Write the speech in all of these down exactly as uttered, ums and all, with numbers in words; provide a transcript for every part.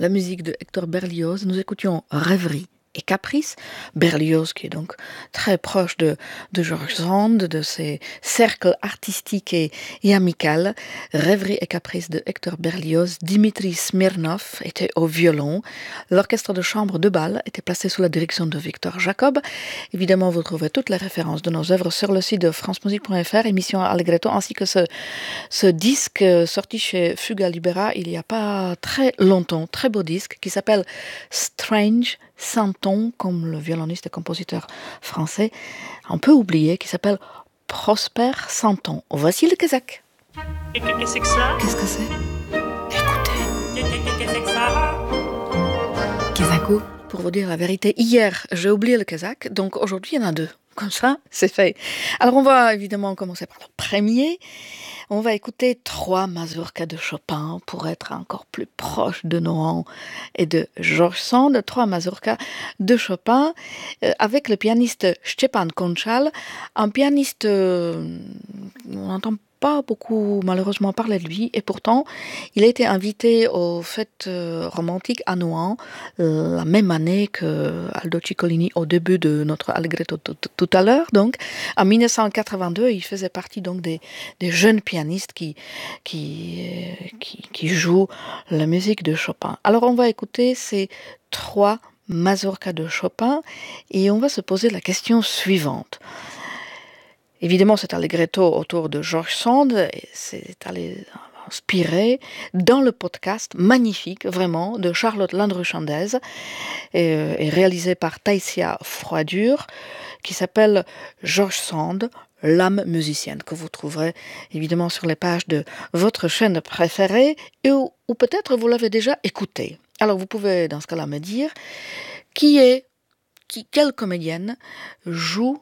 la musique de Hector Berlioz. Nous écoutions Rêverie et Caprice. Berlioz qui est donc très proche de, de George Sand, de ses cercles artistiques et, et amicaux. Rêverie et Caprice de Hector Berlioz. Dimitri Smirnov était au violon. L'orchestre de chambre de Bâle était placé sous la direction de Victor Jacob. Évidemment, vous trouvez toutes les références de nos œuvres sur le site de france musique point f r, émission Allegretto, ainsi que ce, ce disque sorti chez Fuga Libera il n'y a pas très longtemps, très beau disque, qui s'appelle Strange Santon, comme le violoniste et compositeur français, un peu oublié, qui s'appelle Prosper Santon. Voici le Kazakh. Qu'est-ce que c'est que ça? Qu'est-ce que c'est? Écoutez. Qu'est-ce que c'est que ça? Kazako. Pour vous dire la vérité, hier, j'ai oublié le Kazakh, donc aujourd'hui, il y en a deux. Comme ça, c'est fait. Alors, on va évidemment commencer par le premier. On va écouter trois mazurkas de Chopin pour être encore plus proche de Nohan et de George Sand. Trois mazurkas de Chopin euh, avec le pianiste Stepan Konchal, un pianiste, euh, on n'entend pas beaucoup malheureusement parler de lui, et pourtant il a été invité aux fêtes euh, romantiques à Nohant euh, la même année que Aldo Ciccolini au début de notre Allegretto tout, tout à l'heure. Donc en dix-neuf cent quatre-vingt-deux, il faisait partie donc des, des jeunes pianistes qui, qui, qui, qui jouent la musique de Chopin. Alors on va écouter ces trois mazurkas de Chopin et on va se poser la question suivante. Évidemment, c'est Allegretto autour de George Sand, et c'est allé inspiré dans le podcast magnifique, vraiment, de Charlotte Landru-Chandez, et, et réalisé par Taïsia Froidure, qui s'appelle George Sand, l'âme musicienne, que vous trouverez évidemment sur les pages de votre chaîne préférée, et où, ou peut-être vous l'avez déjà écouté. Alors vous pouvez dans ce cas-là me dire qui est, qui, quelle comédienne joue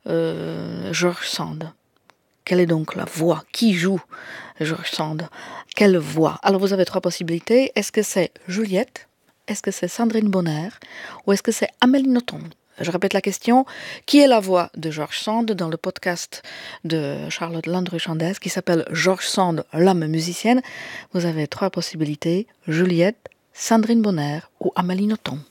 Euh, George Sand. Quelle est donc la voix? Qui joue George Sand? Quelle voix? Alors vous avez trois possibilités. Est-ce que c'est Juliette? Est-ce que c'est Sandrine Bonnaire? Ou est-ce que c'est Amélie Nothomb? Je répète la question. Qui est la voix de George Sand dans le podcast de Charlotte Landru-Chandez qui s'appelle George Sand, l'âme musicienne? Vous avez trois possibilités. Juliette, Sandrine Bonnaire ou Amélie Nothomb.